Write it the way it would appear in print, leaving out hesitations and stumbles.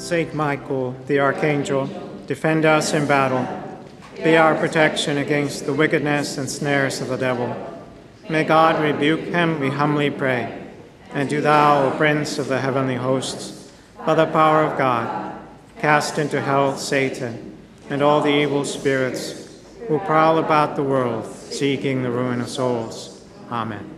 Saint Michael, the Archangel, defend us in battle. Be our protection against the wickedness and snares of the devil. May God rebuke him, we humbly pray. And do thou, O Prince of the heavenly hosts, by the power of God, cast into hell Satan and all the evil spirits who prowl about the world, seeking the ruin of souls. Amen.